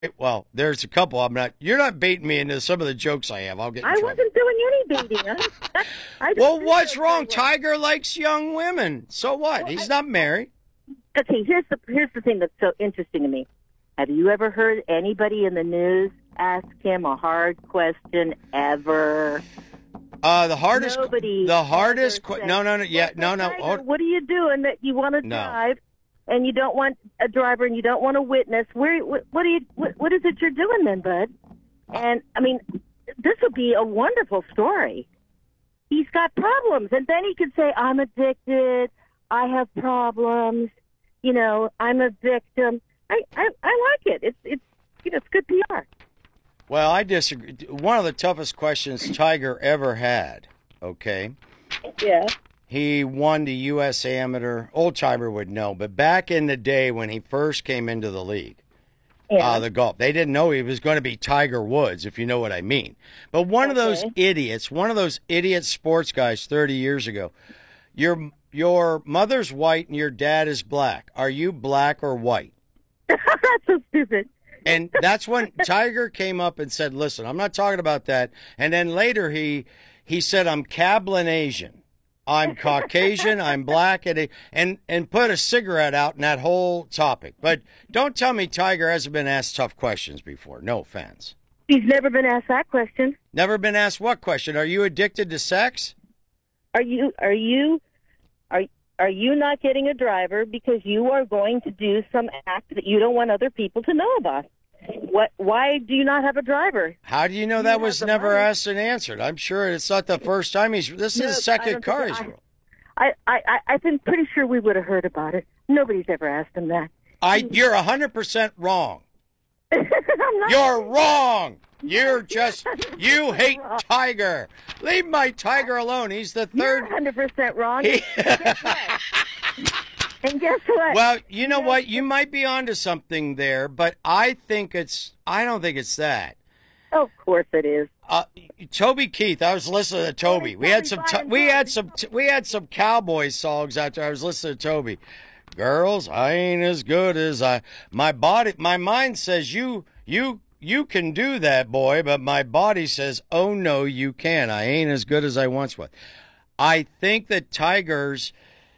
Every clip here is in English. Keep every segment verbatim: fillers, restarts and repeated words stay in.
Well, there's a couple. I'm not. You're not baiting me into some of the jokes I have. I'll get in I trouble. wasn't doing any baiting. I, I Well, don't what's do wrong? that. Tiger likes young women. So what? Well, He's I- not married. Okay, here's the here's the thing that's so interesting to me. Have you ever heard anybody in the news ask him a hard question ever? Uh, the hardest. Nobody The hardest. ever Qu- said, no, no, no. Yeah, "Well, no, no. Tiger, Hold- what are you doing that you want to No. drive and you don't want a driver and you don't want a witness? Where what, what are you what, what is it you're doing then, bud?" And I mean, this would be a wonderful story. He's got problems, and then he could say, "I'm addicted. I have problems. You know, I'm a victim." I, I, I like it. It's it's you know it's good P R. Well, I disagree. One of the toughest questions Tiger ever had. Okay. Yeah. He won the U S Amateur. Old timer would know, but back in the day when he first came into the league, Yeah. uh, the golf, they didn't know he was going to be Tiger Woods, if you know what I mean. But one of those Okay. idiots, one of those idiot sports guys thirty years ago, your your mother's white and your dad is black. Are you black or white? That's so stupid. And that's when Tiger came up and said, "Listen, I'm not talking about that." And then later he he said, "I'm Cablinasian. I'm Caucasian. I'm black," and he, and and put a cigarette out in that whole topic. But don't tell me Tiger hasn't been asked tough questions before. No offense. He's never been asked that question. Never been asked what question? Are you addicted to sex? Are you are you are are you not getting a driver because you are going to do some act that you don't want other people to know about? What? Why do you not have a driver? How do you know You that have was the never money. asked and answered? I'm sure it's not the first time he's. This No, is his I second don't car think he's I- rolled. I, I, I, I've been pretty sure we would have heard about it. Nobody's ever asked him that. I. You're one hundred percent wrong. I'm not. You're wrong. You're just, you hate Tiger. Leave my Tiger alone. He's the You're third. one hundred percent wrong. He- And guess what? Well, you know what? You might be onto something there, but I think it's, I don't think it's that. Of course it is. Uh, Toby Keith, I was listening to Toby. We had some, t- we had some, t- we had some cowboy songs out there. I was listening to Toby. Girls, I ain't as good as I. My body, my mind says you, you, you can do that, boy, but my body says, oh no, you can't. I ain't as good as I once was. I think that Tiger's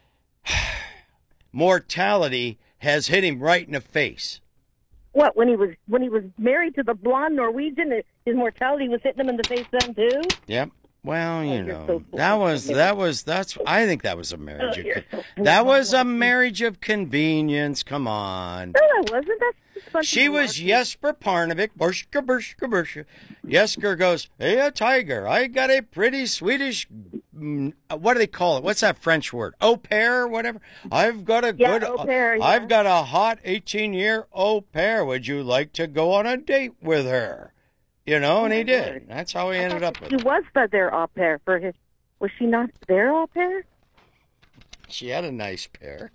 mortality has hit him right in the face. What, when he was when he was married to the blonde Norwegian, his mortality was hitting him in the face then too? Yep. Well, you you're know, so full that of was it. that was that's. I think that was a marriage. Oh, of, you're con- so full that of was a it. marriage of convenience. Come on. No, I wasn't. That's just a bunch She of was malarkey. Jesper Parnevik. Burshka, burshka, burshka. Jesker goes, hey, a tiger. I got a pretty Swedish, mm, what do they call it? What's that French word? Au pair or whatever? I've got a Yeah, good, au pair, yeah. I've got a hot eighteen-year au pair. Would you like to go on a date with her? You know, and Oh, he my did. word. That's how he I ended thought up that with She her. was the their au pair for his. Was she not their au pair? She had a nice pair.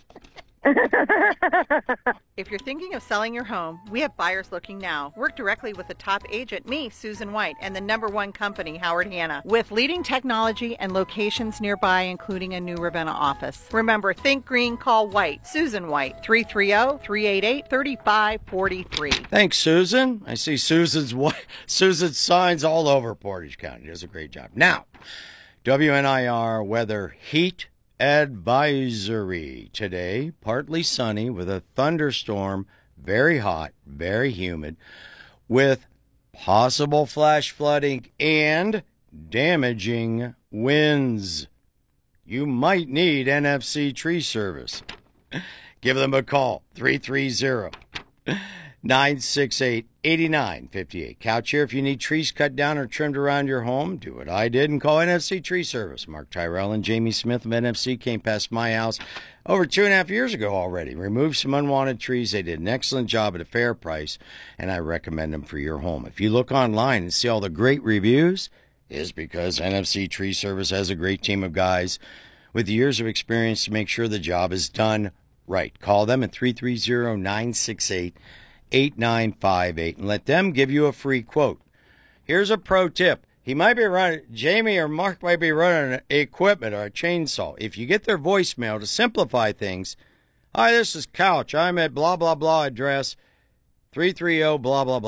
If you're thinking of selling your home, we have buyers looking now. Work directly with the top agent, me, Susan White, and the number one company, Howard Hanna, with leading technology and locations nearby, including a new Ravenna office. Remember, think green, call White. Susan White, three three zero, three eight eight, three five four three. Thanks, Susan. I see Susan's wa- Susan's signs all over Portage County. Does a great job. Now, W N I R weather heat advisory today. Partly sunny with a thunderstorm. Very hot, very humid, with possible flash flooding and damaging winds. You might need N F C tree service. Give them a call, three three zero, nine six eight, eight nine five eight. Couch here if you need trees cut down or trimmed around your home. Do what I did and call N F C Tree Service. Mark Tyrell and Jamie Smith of N F C came past my house over two and a half years ago already. Removed some unwanted trees. They did an excellent job at a fair price, and I recommend them for your home. If you look online and see all the great reviews, it's because N F C Tree Service has a great team of guys with years of experience to make sure the job is done right. Call them at three three zero, nine six eight, eight nine five eight and let them give you a free quote. Here's a pro tip. He might be running, Jamie or Mark might be running equipment or a chainsaw. If you get their voicemail to simplify things, hi, this is Couch. I'm at blah, blah, blah address. three three zero blah, blah, blah.